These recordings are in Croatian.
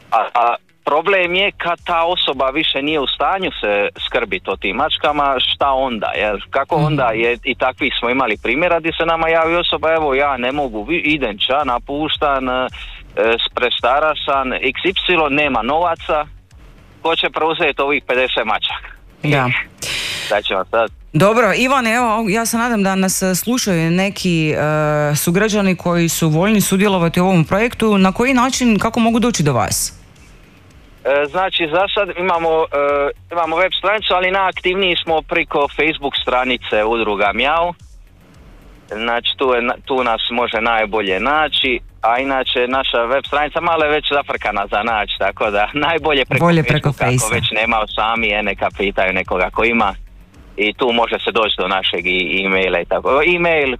A problem je kad ta osoba više nije u stanju se skrbiti o tim mačkama, šta onda, jel? Kako onda je, i takvih smo imali primjera gdje se nama javi osoba, evo ja ne mogu, idem ča, napuštan, prestara sam, XY, nema novaca, ko će preuzeti ovih 50 mačaka? Da. Da ćemo sad. Dobro, Ivane, evo, ja se nadam da nas slušaju neki sugrađani koji su voljni sudjelovati u ovom projektu. Na koji način, kako mogu doći do vas? Znači, za sad imamo web stranicu, ali najaktivniji smo priko Facebook stranice Udruga Mjau. Znači, tu nas može najbolje naći, a inače naša web stranica malo je već zafrkana za naći, tako da najbolje preko Facebooka, ako već nema sami, neka pitaju nekoga ko ima. I tu može se doći do našeg e-maila i tako. E-mail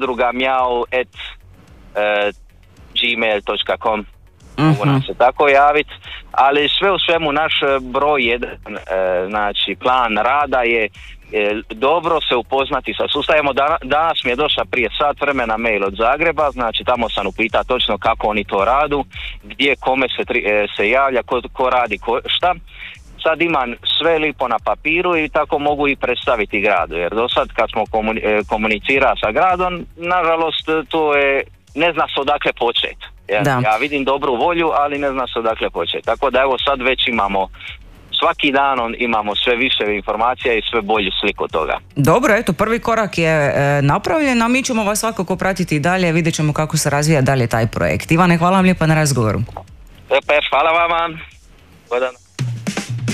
udrugamjau@gmail.com. Mogu nam se tako javiti, ali sve u svemu naš broj 1, znači plan rada je dobro se upoznati sa sustavom. Danas mi je došla prije sat vremena mail od Zagreba, znači tamo sam upitao točno kako oni to radu, gdje kome se javlja, ko radi šta. Sad imam sve lipo na papiru i tako mogu i predstaviti gradu, jer do sad kad smo komunicirali sa gradom, nažalost to je, ne zna se odakle početi. Ja vidim dobru volju, ali ne zna se odakle početi. Tako da evo sad već imamo, svaki dan imamo sve više informacija i sve bolju sliku toga. Dobro, eto, prvi korak je napravljen, a mi ćemo vas svakako pratiti i dalje, vidjet ćemo kako se razvija dalje taj projekt. Ivane, hvala vam lijepa na razgovoru. Hvala vama.